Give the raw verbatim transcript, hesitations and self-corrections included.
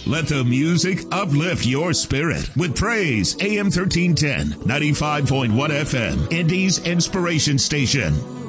Let the music uplift your spirit with praise. A M thirteen ten, ninety-five point one F M, Indy's Inspiration Station.